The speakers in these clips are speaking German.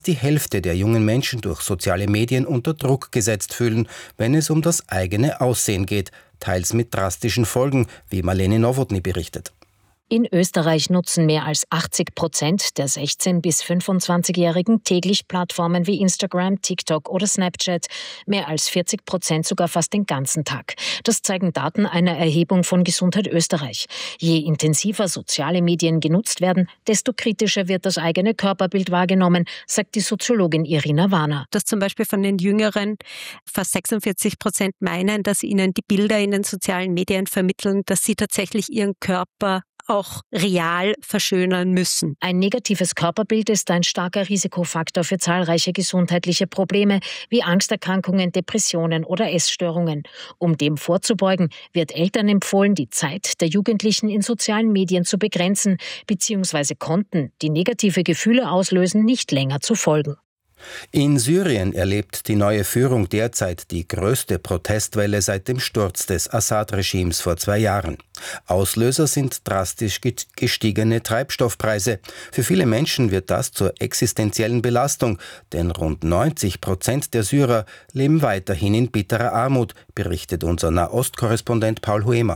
die Hälfte der jungen Menschen durch soziale Medien unter Druck gesetzt fühlen, wenn es um das eigene Aussehen geht, teils mit drastischen Folgen, wie Marlene Nowotny berichtet. In Österreich nutzen mehr als 80% der 16- bis 25-Jährigen täglich Plattformen wie Instagram, TikTok oder Snapchat. Mehr als 40% sogar fast den ganzen Tag. Das zeigen Daten einer Erhebung von Gesundheit Österreich. Je intensiver soziale Medien genutzt werden, desto kritischer wird das eigene Körperbild wahrgenommen, sagt die Soziologin Irina Warner. Dass zum Beispiel von den Jüngeren fast 46% meinen, dass ihnen die Bilder in den sozialen Medien vermitteln, dass sie tatsächlich ihren Körper auch real verschönern müssen. Ein negatives Körperbild ist ein starker Risikofaktor für zahlreiche gesundheitliche Probleme wie Angsterkrankungen, Depressionen oder Essstörungen. Um dem vorzubeugen, wird Eltern empfohlen, die Zeit der Jugendlichen in sozialen Medien zu begrenzen bzw. Konten, die negative Gefühle auslösen, nicht länger zu folgen. In Syrien erlebt die neue Führung derzeit die größte Protestwelle seit dem Sturz des Assad-Regimes vor 2 Jahren. Auslöser sind drastisch gestiegene Treibstoffpreise. Für viele Menschen wird das zur existenziellen Belastung, denn rund 90% der Syrer leben weiterhin in bitterer Armut, berichtet unser Nahostkorrespondent Paul Huemer.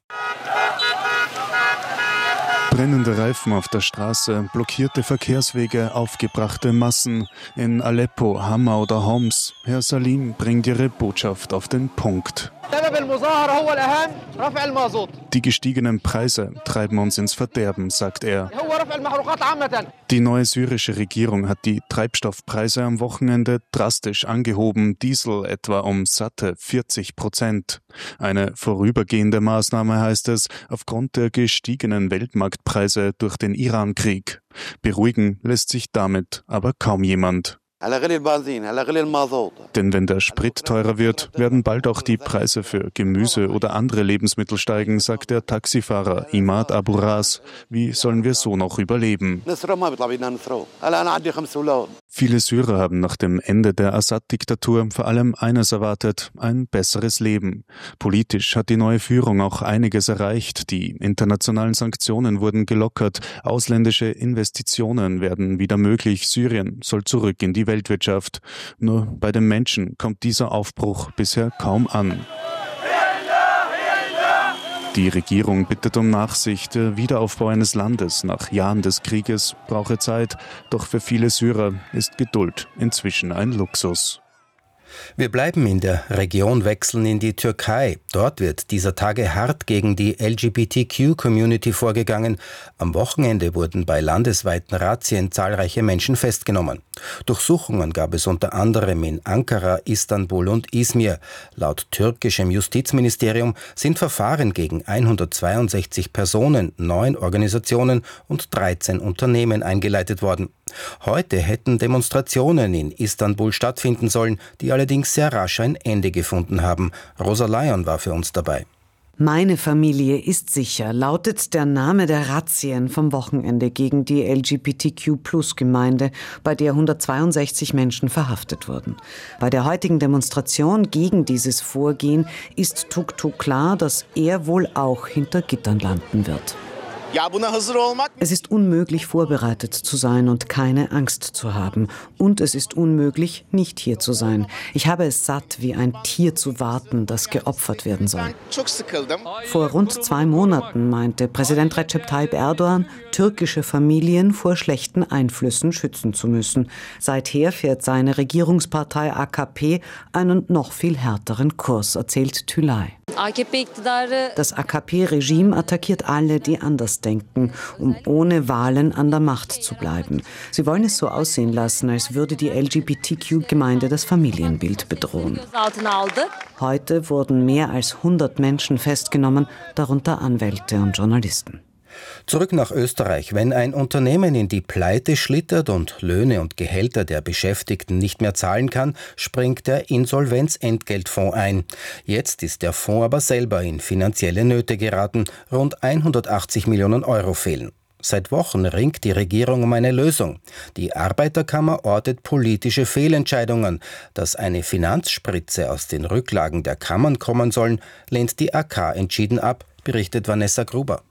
Brennende Reifen auf der Straße, blockierte Verkehrswege, aufgebrachte Massen. In Aleppo, Hama oder Homs. Herr Salim bringt ihre Botschaft auf den Punkt. Die gestiegenen Preise treiben uns ins Verderben, sagt er. Die neue syrische Regierung hat die Treibstoffpreise am Wochenende drastisch angehoben, Diesel etwa um satte 40%. Eine vorübergehende Maßnahme heißt es, aufgrund der gestiegenen Weltmarktpreise durch den Iran-Krieg. Beruhigen lässt sich damit aber kaum jemand. Denn wenn der Sprit teurer wird, werden bald auch die Preise für Gemüse oder andere Lebensmittel steigen, sagt der Taxifahrer Imad Abu Ras. Wie sollen wir so noch überleben? Viele Syrer haben nach dem Ende der Assad-Diktatur vor allem eines erwartet: ein besseres Leben. Politisch hat die neue Führung auch einiges erreicht. Die internationalen Sanktionen wurden gelockert, ausländische Investitionen werden wieder möglich, Syrien soll zurück in die Weltwirtschaft. Nur bei den Menschen kommt dieser Aufbruch bisher kaum an. Die Regierung bittet um Nachsicht. Der Wiederaufbau eines Landes nach Jahren des Krieges brauche Zeit. Doch für viele Syrer ist Geduld inzwischen ein Luxus. Wir bleiben in der Region, wechseln in die Türkei. Dort wird dieser Tage hart gegen die LGBTQ-Community vorgegangen. Am Wochenende wurden bei landesweiten Razzien zahlreiche Menschen festgenommen. Durchsuchungen gab es unter anderem in Ankara, Istanbul und Izmir. Laut türkischem Justizministerium sind Verfahren gegen 162 Personen, 9 Organisationen und 13 Unternehmen eingeleitet worden. Heute hätten Demonstrationen in Istanbul stattfinden sollen, die allerdings sehr rasch ein Ende gefunden haben. Rosa Lyon war für uns dabei. Meine Familie ist sicher, lautet der Name der Razzien vom Wochenende gegen die LGBTQ-Plus-Gemeinde, bei der 162 Menschen verhaftet wurden. Bei der heutigen Demonstration gegen dieses Vorgehen ist Tuktuk klar, dass er wohl auch hinter Gittern landen wird. Es ist unmöglich, vorbereitet zu sein und keine Angst zu haben. Und es ist unmöglich, nicht hier zu sein. Ich habe es satt, wie ein Tier zu warten, das geopfert werden soll. Vor rund 2 Monaten meinte Präsident Recep Tayyip Erdogan, türkische Familien vor schlechten Einflüssen schützen zu müssen. Seither fährt seine Regierungspartei AKP einen noch viel härteren Kurs, erzählt Tülay. Das AKP-Regime attackiert alle, die anders denken, um ohne Wahlen an der Macht zu bleiben. Sie wollen es so aussehen lassen, als würde die LGBTQ-Gemeinde das Familienbild bedrohen. Heute wurden mehr als 100 Menschen festgenommen, darunter Anwälte und Journalisten. Zurück nach Österreich. Wenn ein Unternehmen in die Pleite schlittert und Löhne und Gehälter der Beschäftigten nicht mehr zahlen kann, springt der Insolvenzentgeltfonds ein. Jetzt ist der Fonds aber selber in finanzielle Nöte geraten. Rund 180 Millionen Euro fehlen. Seit Wochen ringt die Regierung um eine Lösung. Die Arbeiterkammer ortet politische Fehlentscheidungen. Dass eine Finanzspritze aus den Rücklagen der Kammern kommen soll, lehnt die AK entschieden ab, berichtet Vanessa Gruber.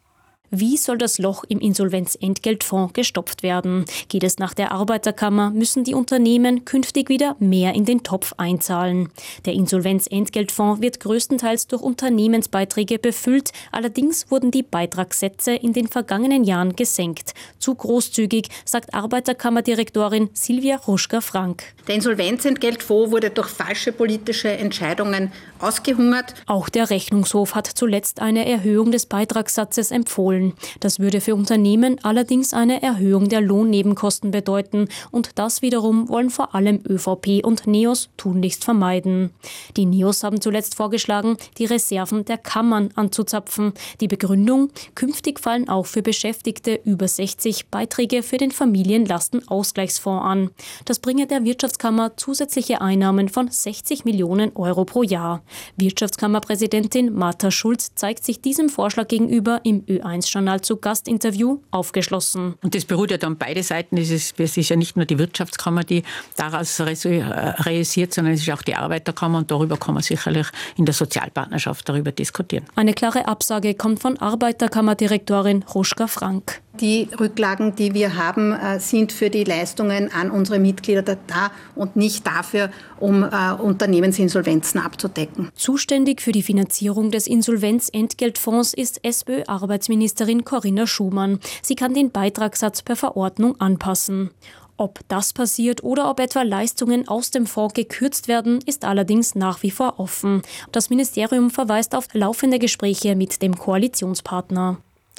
Wie soll das Loch im Insolvenzentgeltfonds gestopft werden? Geht es nach der Arbeiterkammer, müssen die Unternehmen künftig wieder mehr in den Topf einzahlen. Der Insolvenzentgeltfonds wird größtenteils durch Unternehmensbeiträge befüllt, allerdings wurden die Beitragssätze in den vergangenen Jahren gesenkt. Zu großzügig, sagt Arbeiterkammerdirektorin Silvia Ruschka-Frank. Der Insolvenzentgeltfonds wurde durch falsche politische Entscheidungen ausgehungert. Auch der Rechnungshof hat zuletzt eine Erhöhung des Beitragssatzes empfohlen. Das würde für Unternehmen allerdings eine Erhöhung der Lohnnebenkosten bedeuten und das wiederum wollen vor allem ÖVP und NEOS tunlichst vermeiden. Die NEOS haben zuletzt vorgeschlagen, die Reserven der Kammern anzuzapfen. Die Begründung: künftig fallen auch für Beschäftigte über 60 Beiträge für den Familienlastenausgleichsfonds an. Das bringe der Wirtschaftskammer zusätzliche Einnahmen von 60 Millionen Euro pro Jahr. Wirtschaftskammerpräsidentin Martha Schulz zeigt sich diesem Vorschlag gegenüber im Ö1-Journal zu Gastinterview aufgeschlossen. Und das beruht ja dann beide Seiten. Es ist ja nicht nur die Wirtschaftskammer, die daraus realisiert, sondern es ist auch die Arbeiterkammer und darüber kann man sicherlich in der Sozialpartnerschaft darüber diskutieren. Eine klare Absage kommt von Arbeiterkammerdirektorin Ruschka-Frank. Die Rücklagen, die wir haben, sind für die Leistungen an unsere Mitglieder da und nicht dafür, um Unternehmensinsolvenzen abzudecken. Zuständig für die Finanzierung des Insolvenzentgeltfonds ist SPÖ-Arbeitsministerin Corinna Schumann. Sie kann den Beitragssatz per Verordnung anpassen. Ob das passiert oder ob etwa Leistungen aus dem Fonds gekürzt werden, ist allerdings nach wie vor offen. Das Ministerium verweist auf laufende Gespräche mit dem Koalitionspartner.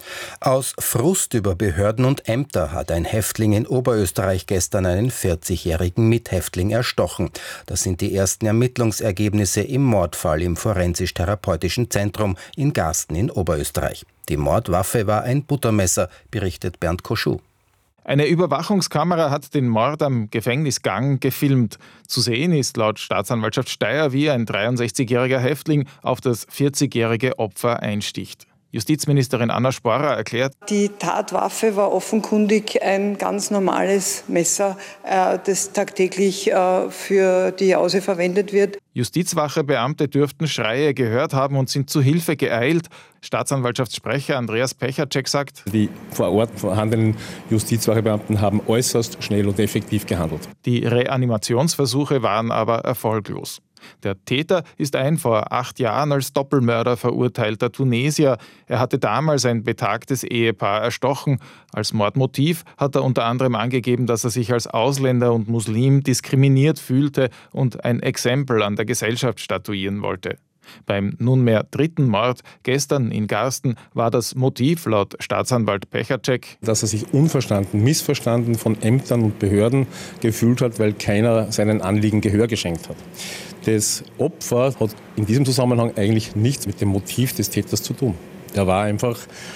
Aus Frust über Behörden und Ämter hat ein Häftling in Oberösterreich gestern einen 40-jährigen Mithäftling erstochen. Das sind die ersten Ermittlungsergebnisse im Mordfall im Forensisch-Therapeutischen Zentrum in Garsten in Oberösterreich. Die Mordwaffe war ein Buttermesser, berichtet Bernd Koschuh. Eine Überwachungskamera hat den Mord am Gefängnisgang gefilmt. Zu sehen ist laut Staatsanwaltschaft Steyr, wie ein 63-jähriger Häftling auf das 40-jährige Opfer einsticht. Justizministerin Anna Sporrer erklärt: Die Tatwaffe war offenkundig ein ganz normales Messer, das tagtäglich für die Jause verwendet wird. Justizwachebeamte dürften Schreie gehört haben und sind zu Hilfe geeilt. Staatsanwaltschaftssprecher Andreas Pechacek sagt: Die vor Ort vorhandenen Justizwachebeamten haben äußerst schnell und effektiv gehandelt. Die Reanimationsversuche waren aber erfolglos. Der Täter ist ein vor 8 Jahren als Doppelmörder verurteilter Tunesier. Er hatte damals ein betagtes Ehepaar erstochen. Als Mordmotiv hat er unter anderem angegeben, dass er sich als Ausländer und Muslim diskriminiert fühlte und ein Exempel an der Gesellschaft statuieren wollte. Beim nunmehr 3. Mord gestern in Garsten war das Motiv laut Staatsanwalt Pechacek, dass er sich unverstanden, missverstanden von Ämtern und Behörden gefühlt hat, weil keiner seinen Anliegen Gehör geschenkt hat. Das Opfer hat in diesem Zusammenhang eigentlich nichts mit dem Motiv des Täters zu tun. Er war einfach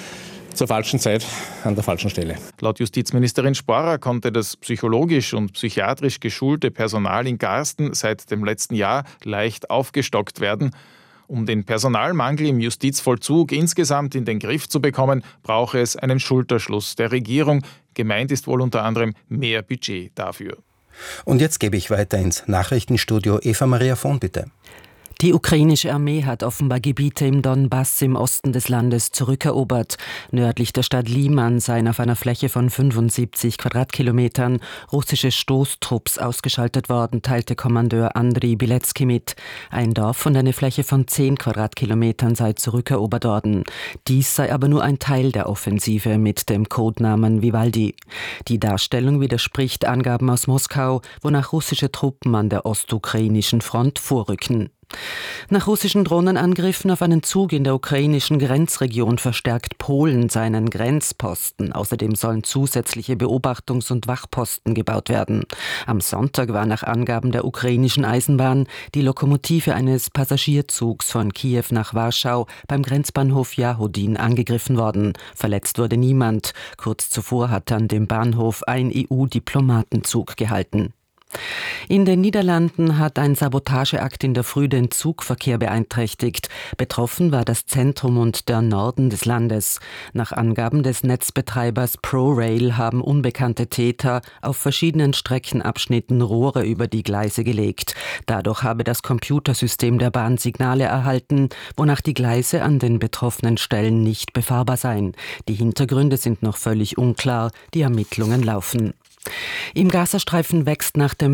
zur falschen Zeit an der falschen Stelle. Laut Justizministerin Sporrer konnte das psychologisch und psychiatrisch geschulte Personal in Garsten seit dem letzten Jahr leicht aufgestockt werden. Um den Personalmangel im Justizvollzug insgesamt in den Griff zu bekommen, brauche es einen Schulterschluss der Regierung. Gemeint ist wohl unter anderem mehr Budget dafür. Und jetzt gebe ich weiter ins Nachrichtenstudio. Eva Maria Vohn, bitte. Die ukrainische Armee hat offenbar Gebiete im Donbass im Osten des Landes zurückerobert. Nördlich der Stadt Liman seien auf einer Fläche von 75 Quadratkilometern russische Stoßtrupps ausgeschaltet worden, teilte Kommandeur Andriy Bilecki mit. Ein Dorf und eine Fläche von 10 Quadratkilometern sei zurückerobert worden. Dies sei aber nur ein Teil der Offensive mit dem Codenamen Vivaldi. Die Darstellung widerspricht Angaben aus Moskau, wonach russische Truppen an der ostukrainischen Front vorrücken. Nach russischen Drohnenangriffen auf einen Zug in der ukrainischen Grenzregion verstärkt Polen seinen Grenzposten. Außerdem sollen zusätzliche Beobachtungs- und Wachposten gebaut werden. Am Sonntag war nach Angaben der ukrainischen Eisenbahn die Lokomotive eines Passagierzugs von Kiew nach Warschau beim Grenzbahnhof Jahodin angegriffen worden. Verletzt wurde niemand. Kurz zuvor hatte an dem Bahnhof ein EU-Diplomatenzug gehalten. In den Niederlanden hat ein Sabotageakt in der Früh den Zugverkehr beeinträchtigt. Betroffen war das Zentrum und der Norden des Landes. Nach Angaben des Netzbetreibers ProRail haben unbekannte Täter auf verschiedenen Streckenabschnitten Rohre über die Gleise gelegt. Dadurch habe das Computersystem der Bahn Signale erhalten, wonach die Gleise an den betroffenen Stellen nicht befahrbar seien. Die Hintergründe sind noch völlig unklar, die Ermittlungen laufen. Im Gazastreifen wächst nach dem